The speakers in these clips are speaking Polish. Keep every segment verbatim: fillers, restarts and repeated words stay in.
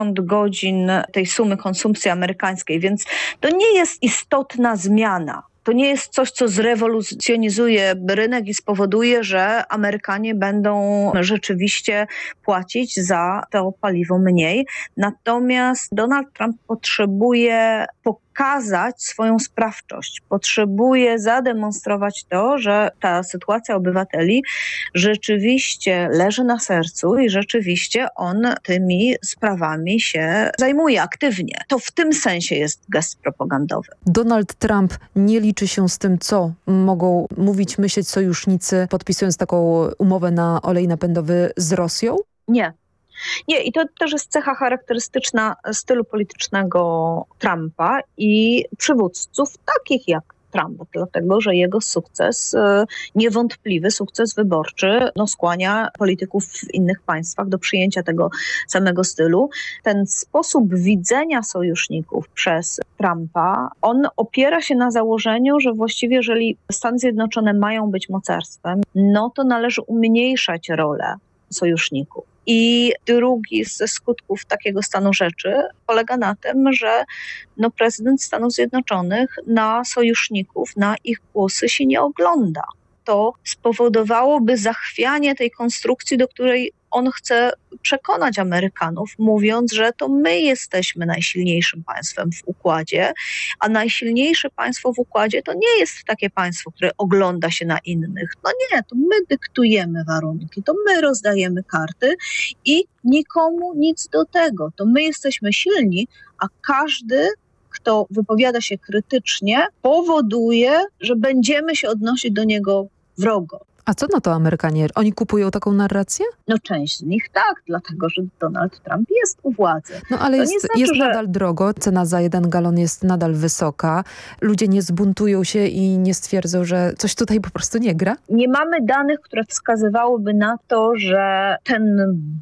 godzin tej sumy konsumpcji amerykańskiej, więc to nie jest istotna zmiana. To nie jest coś, co zrewolucjonizuje rynek i spowoduje, że Amerykanie będą rzeczywiście płacić za to paliwo mniej. Natomiast Donald Trump potrzebuje pokazać swoją sprawczość. Potrzebuje zademonstrować to, że ta sytuacja obywateli rzeczywiście leży na sercu i rzeczywiście on tymi sprawami się zajmuje aktywnie. To w tym sensie jest gest propagandowy. Donald Trump nie liczy się z tym, co mogą mówić, myśleć sojusznicy, podpisując taką umowę na olej napędowy z Rosją? Nie. Nie, i to też jest cecha charakterystyczna stylu politycznego Trumpa i przywódców takich jak Trump, dlatego że jego sukces, niewątpliwy sukces wyborczy, no, skłania polityków w innych państwach do przyjęcia tego samego stylu. Ten sposób widzenia sojuszników przez Trumpa, on opiera się na założeniu, że właściwie jeżeli Stany Zjednoczone mają być mocarstwem, no to należy umniejszać rolę sojuszników. I drugi ze skutków takiego stanu rzeczy polega na tym, że no, prezydent Stanów Zjednoczonych na sojuszników, na ich głosy się nie ogląda. To spowodowałoby zachwianie tej konstrukcji, do której on chce przekonać Amerykanów, mówiąc, że to my jesteśmy najsilniejszym państwem w układzie, a najsilniejsze państwo w układzie to nie jest takie państwo, które ogląda się na innych. No nie, to my dyktujemy warunki, to my rozdajemy karty i nikomu nic do tego. To my jesteśmy silni, a każdy, kto wypowiada się krytycznie, powoduje, że będziemy się odnosić do niego wrogo. A co na to Amerykanie? Oni kupują taką narrację? No część z nich tak, dlatego że Donald Trump jest u władzy. No ale to jest, znaczy, jest że... nadal drogo, cena za jeden galon jest nadal wysoka. Ludzie nie zbuntują się i nie stwierdzą, że coś tutaj po prostu nie gra? Nie mamy danych, które wskazywałyby na to, że ten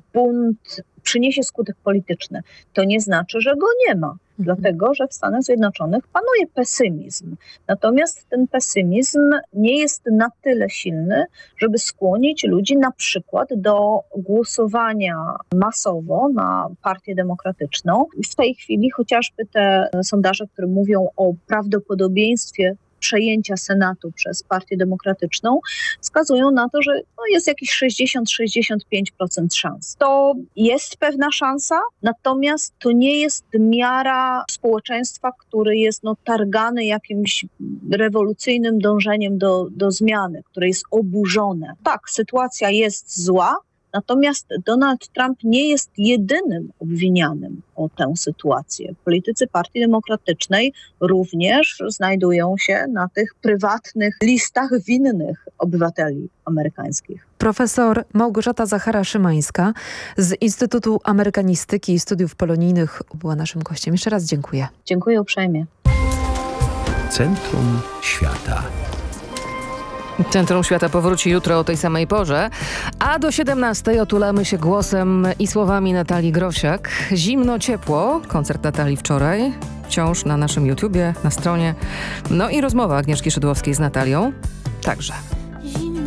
bunt przyniesie skutek polityczny. To nie znaczy, że go nie ma. Dlatego, że w Stanach Zjednoczonych panuje pesymizm. Natomiast ten pesymizm nie jest na tyle silny, żeby skłonić ludzi na przykład do głosowania masowo na Partię Demokratyczną. W tej chwili chociażby te sondaże, które mówią o prawdopodobieństwie przejęcia Senatu przez Partię Demokratyczną, wskazują na to, że no jest jakieś sześćdziesiąt do sześćdziesięciu pięciu procent szans. To jest pewna szansa, natomiast to nie jest miara społeczeństwa, który jest no, targany jakimś rewolucyjnym dążeniem do, do zmiany, które jest oburzone. Tak, sytuacja jest zła, natomiast Donald Trump nie jest jedynym obwinianym o tę sytuację. Politycy Partii Demokratycznej również znajdują się na tych prywatnych listach winnych obywateli amerykańskich. Profesor Małgorzata Zachara-Szymańska z Instytutu Amerykanistyki i Studiów Polonijnych była naszym gościem. Jeszcze raz dziękuję. Dziękuję uprzejmie. Centrum Świata. Centrum Świata powróci jutro o tej samej porze, a do siedemnastej otulamy się głosem i słowami Natalii Grosiak. Zimno, ciepło, koncert Natalii wczoraj, wciąż na naszym YouTubie, na stronie. No i rozmowa Agnieszki Szydłowskiej z Natalią także.